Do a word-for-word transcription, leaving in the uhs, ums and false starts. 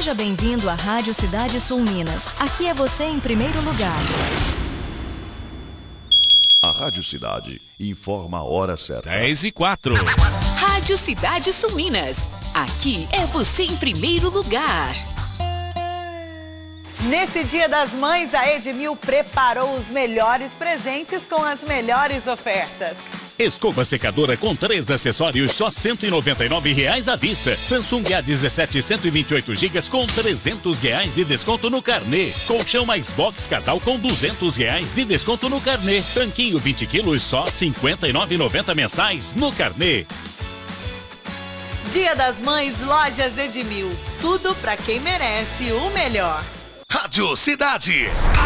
Seja bem-vindo à Rádio Cidade Sul Minas. Aqui é você em primeiro lugar. A Rádio Cidade informa a hora certa. dez e quatro. Rádio Cidade Sul Minas. Aqui é você em primeiro lugar. Nesse Dia das Mães, a Edmil preparou os melhores presentes com as melhores ofertas. Escova secadora com três acessórios, só cento e noventa e nove reais à vista. Samsung A dezessete cento e vinte e oito gigas com trezentos reais de desconto no carnê. Colchão mais box casal com duzentos reais de desconto no carnê. Tanquinho vinte quilos, só cinquenta e nove reais e noventa centavos mensais no carnê. Dia das Mães, Lojas Edmil. Tudo pra quem merece o melhor. Rádio Cidade.